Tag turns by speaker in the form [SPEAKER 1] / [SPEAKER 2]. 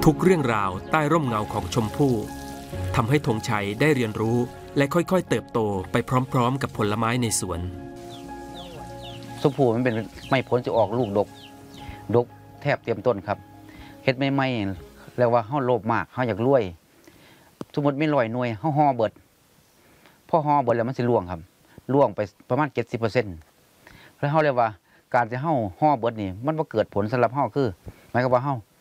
[SPEAKER 1] ทุกเรื่องราวใต้ร่มเงาของชมพู่ทำให้ธงชัยได้เรียนรู้และค่อยๆเติบโตไปพร้อมๆกับผลไม้ในสวน
[SPEAKER 2] ชมพู่มันเป็นไม่ผลจะออกลูกดกแทบเต็มต้นครับเฮ็ดไม่แล้วว่าเฮาโลภมากเฮาอยากรวยสมมติไม่100 หน่วยเฮาห่อเบิดพอห่อเบิดแล้วมันสิร่วงครับร่วงไปประมาณ 70% แล้วเฮาเรียกว่าการที่เฮาห่อเบิดนี่มันบ่เกิดผลสำหรับเฮาคือหมายความว่าเฮา